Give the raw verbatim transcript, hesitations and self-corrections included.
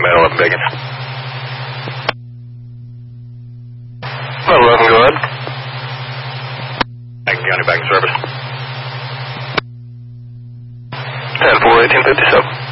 Command eleven Bacon. eleven, go ahead. Bacon County, back in service. ten four, eighteen fifty-seven.